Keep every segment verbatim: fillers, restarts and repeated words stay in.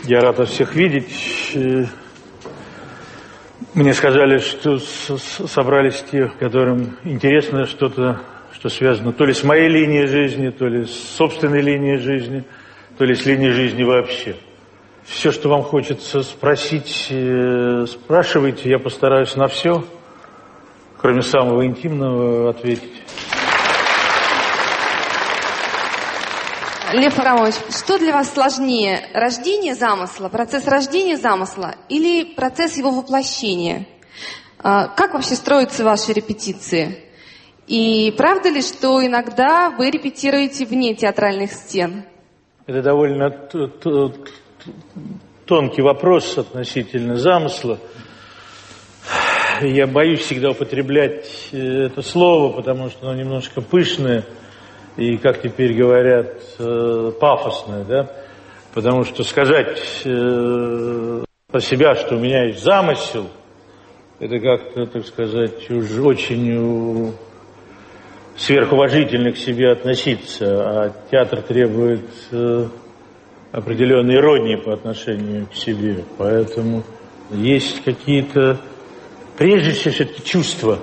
Я рад вас всех видеть. Мне сказали, что собрались те, которым интересно что-то, что связано то ли с моей линией жизни, то ли с собственной линией жизни, то ли с линией жизни вообще. Все, что вам хочется спросить, спрашивайте. Я постараюсь на все, кроме самого интимного, ответить. Лев Арамович, что для вас сложнее? Рождение замысла, процесс рождения замысла или процесс его воплощения? Как вообще строятся ваши репетиции? И правда ли, что иногда вы репетируете вне театральных стен? Это довольно тонкий вопрос относительно замысла. Я боюсь всегда употреблять это слово, потому что оно немножко пышное. И, как теперь говорят, э, пафосное, да, потому что сказать э, про себя, что у меня есть замысел, это как-то, так сказать, уж очень сверхуважительно к себе относиться, а театр требует э, определенной иронии по отношению к себе, поэтому есть какие-то, прежде всего, все-таки чувства.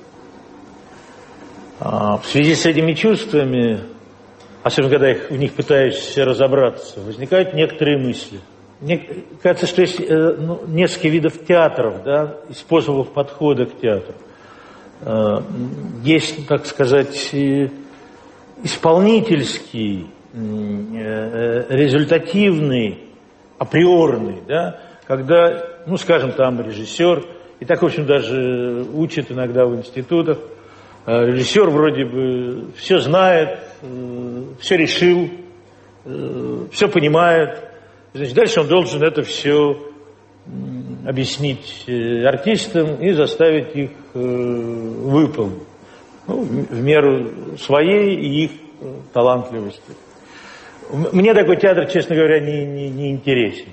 В связи с этими чувствами, особенно когда их, в них пытаешься разобраться, возникают некоторые мысли. Мне кажется, что есть э, ну, несколько видов театров, да, и способов подхода к театру. Э, есть, так сказать, исполнительский, э, результативный, априорный, да, когда, ну, скажем, там режиссер, и так, в общем, даже учат иногда в институтах. Режиссер вроде бы все знает, все решил, все понимает. Значит, дальше он должен это все объяснить артистам и заставить их выполнить. Ну, в меру своей и их талантливости. Мне такой театр, честно говоря, не, не, не интересен.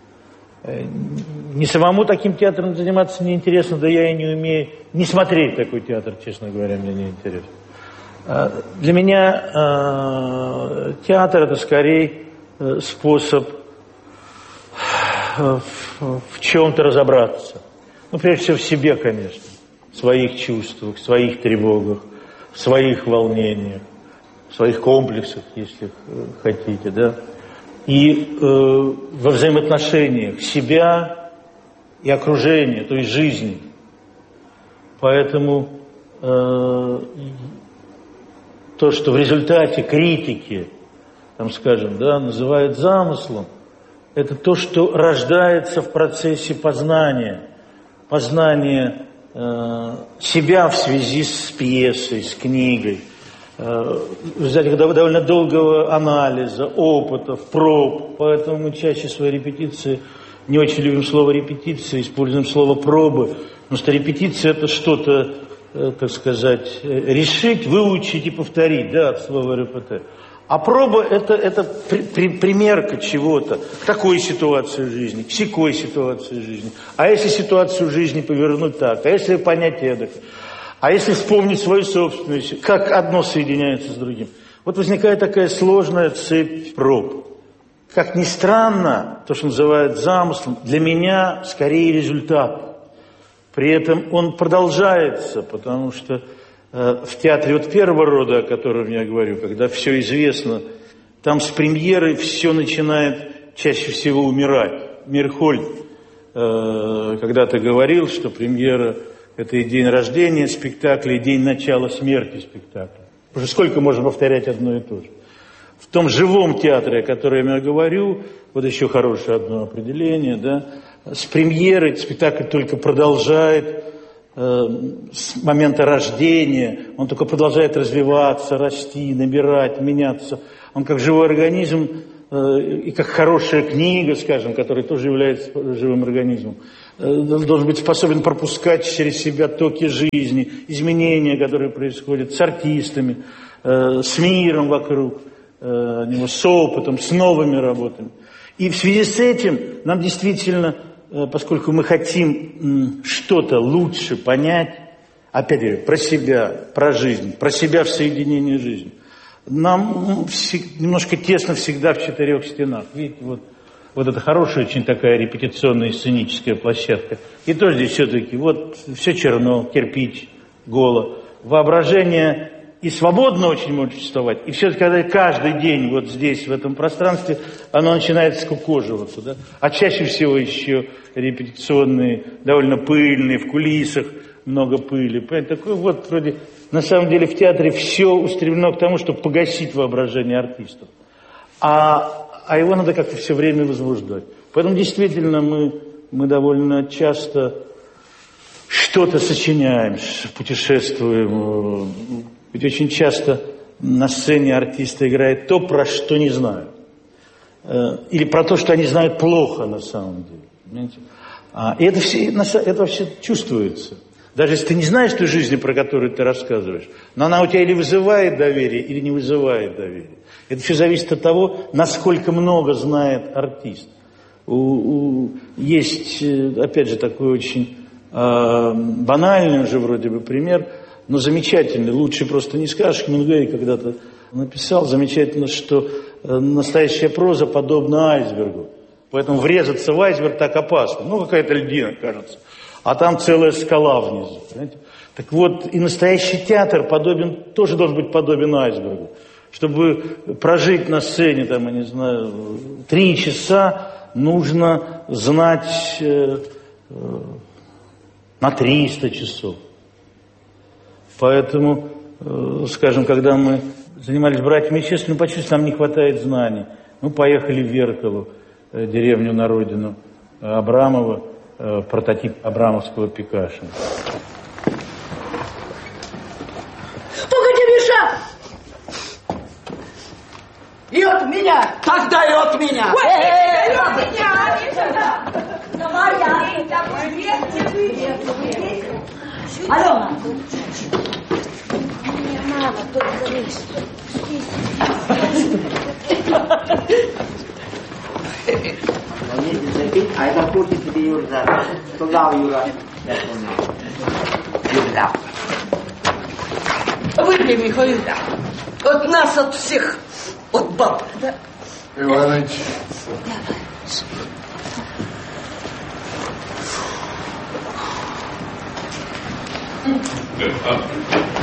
Не самому таким театром заниматься неинтересно, да я и не умею. Не смотреть такой театр, честно говоря, мне не интересно. Для меня э, театр — это скорее способ в, в чем-то разобраться. Ну, прежде всего, в себе, конечно. В своих чувствах, в своих тревогах, в своих волнениях, в своих комплексах, если хотите, да. И э, во взаимоотношениях себя и окружения, то есть жизни. Поэтому э, то, что в результате критики, там, скажем, да, называют замыслом, это то, что рождается в процессе познания. Познания э, себя в связи с пьесой, с книгой. В результате довольно долгого анализа, опытов, проб. Поэтому мы чаще в своей репетиции не очень любим слово «репетиция», используем слово «пробы». Потому что репетиция — это что-то, так сказать, решить, выучить и повторить, да, от слова «репете». А проба — это, это при, при, примерка чего-то к такой ситуации в жизни, к сякой ситуации в жизни. А если ситуацию в жизни повернуть так, а если понять эдак, а если вспомнить свою собственную, как одно соединяется с другим. Вот возникает такая сложная цепь проб. Как ни странно, то, что называют замыслом, для меня скорее результат. При этом он продолжается, потому что э, в театре вот первого рода, о котором я говорю, когда все известно, там с премьеры все начинает чаще всего умирать. Мирхольд э, когда-то говорил, что премьера — это и день рождения спектакля, и день начала смерти спектакля. Потому что сколько можно повторять одно и то же. В том живом театре, о котором я говорю, вот еще хорошее одно определение, да, с премьеры спектакль только продолжает, э, с момента рождения, он только продолжает развиваться, расти, набирать, меняться. Он как живой организм э, и как хорошая книга, скажем, которая тоже является живым организмом, должен быть способен пропускать через себя токи жизни, изменения, которые происходят с артистами, э, с миром вокруг э, него, с опытом, с новыми работами. И в связи с этим нам действительно, э, поскольку мы хотим э, что-то лучше понять, опять говорю, про себя, про жизнь, про себя в соединении жизни, нам ну, немножко тесно всегда в четырех стенах. Видите, вот вот это хорошая очень такая репетиционная сценическая площадка. И то здесь все-таки вот все черно, кирпич, голо. Воображение и свободно очень может существовать. И все-таки, когда каждый день вот здесь, в этом пространстве, оно начинает скукоживаться, да? А чаще всего еще репетиционные, довольно пыльные, в кулисах много пыли. Такой вот вроде, на самом деле в театре все устремлено к тому, чтобы погасить воображение артистов. А, а его надо как-то все время возбуждать. Поэтому действительно мы, мы довольно часто что-то сочиняем, путешествуем. Ведь очень часто на сцене артисты играют то, про что не знают. Или про то, что они знают плохо на самом деле. Понимаете? И это, все, это вообще чувствуется. Даже если ты не знаешь той жизни, про которую ты рассказываешь, но она у тебя или вызывает доверие, или не вызывает доверие. Это все зависит от того, насколько много знает артист. У, у, есть, опять же, такой очень э, банальный уже вроде бы пример, но замечательный. Лучше просто не скажешь. Хемингуэй когда-то написал замечательно, что э, настоящая проза подобна айсбергу. Поэтому врезаться в айсберг так опасно. Ну, какая-то льдина, кажется. А там целая скала внизу. Понимаете? Так вот, и настоящий театр подобен, тоже должен быть подобен айсбергу. Чтобы прожить на сцене, там, я не знаю, три часа, нужно знать э, э, на триста часов. Поэтому, э, скажем, когда мы занимались братьями Исчисль, мы почувствовали, нам не хватает знаний. Мы поехали в Веркалу, э, деревню на родину э, Абрамова, э, прототип абрамовского Пикаша. Погоди, Миша! И от меня! Тогда и от меня! Ой, и от меня! Давай я! Алена! Мне мама только лишь. I put it to your to love your Выпей, Михаил, от нас, от всех, от баб. Да? Иваныч. Давай.